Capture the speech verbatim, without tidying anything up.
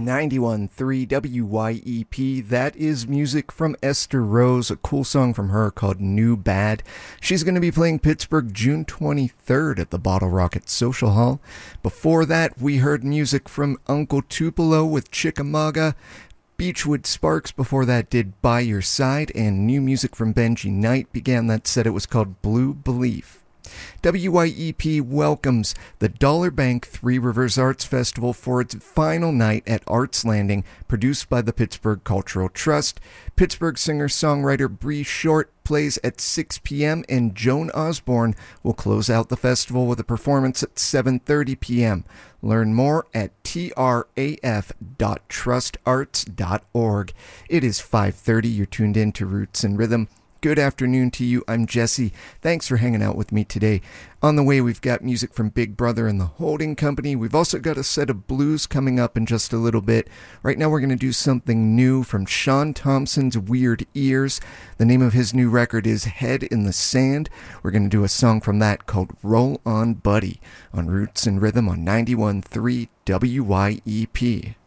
ninety-one point three W Y E P. That is music from Esther Rose, a cool song from her called New Bad. She's going to be playing Pittsburgh June twenty-third at the Bottle Rocket Social Hall. Before that, we heard music from Uncle Tupelo with Chickamauga. Beechwood Sparks before that did By Your Side, and new music from Benji Knight began that set. It was called Blue Belief. W Y E P welcomes the Dollar Bank Three Rivers Arts Festival for its final night at Arts Landing, produced by the Pittsburgh Cultural Trust. Pittsburgh singer-songwriter Bree Short plays at six p.m. and Joan Osborne will close out the festival with a performance at seven thirty p.m. Learn more at t r a f dot trust arts dot org. It is five thirty. You're tuned in to Roots and Rhythm. Good afternoon to you. I'm Jesse. Thanks for hanging out with me today. On the way, we've got music from Big Brother and the Holding Company. We've also got a set of blues coming up in just a little bit. Right now, we're going to do something new from Sean Thompson's Weird Ears. The name of his new record is Head in the Sand. We're going to do a song from that called Roll On Buddy on Roots and Rhythm on ninety-one point three W Y E P.